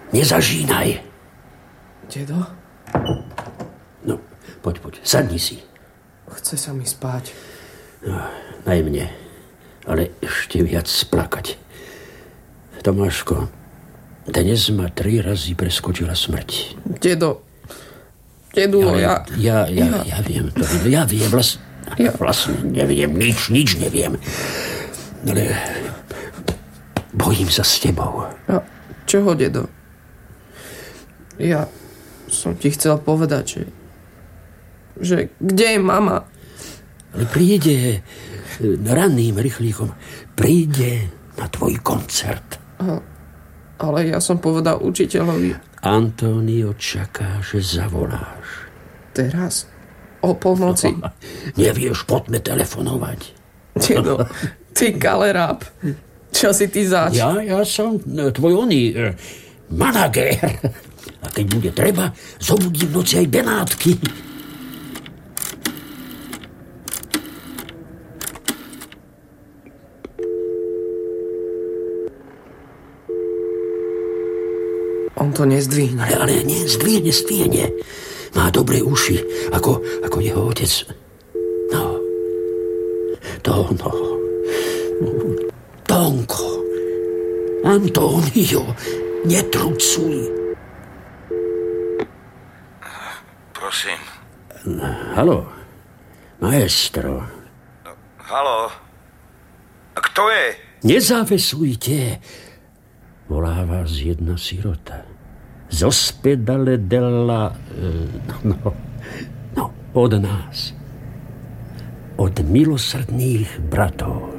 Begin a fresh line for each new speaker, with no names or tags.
Nezažínaj.
Dedo?
No, poď, sadni si.
Chce sa mi spať.
No, aj mne. Ale ešte viac splakať. Tomáško, dnes ma 3 razy preskočila smrť.
Dedo,
ja viem to. Ja viem, vlastne neviem, nič neviem. Ale bojím sa s tebou.
A čoho, dedo? Ja som ti chcel povedať, že kde je mama?
Ale príde ranným rýchlíkom. Príde na tvoj koncert.
Ale ja som povedal učiteľovi.
António čaká, že zavoláš.
Teraz? O polnoci?
Nevieš, poďme telefonovať.
Dedo, ty kaleráb. Čo si ty zač?
Ja som tvoj manager. A keď bude treba, zobudím v noci aj Benátky.
On to nezdvihne.
Ale nie, zdvihne. Má dobré uši, ako jeho otec. No. Tonko. António, netrucuj.
Prosím.
Haló, maestro.
Haló. Kto je?
Nezávesujte. Volá vás jedna sirota. Z ospedale della... od nás. Od milosrdných bratov.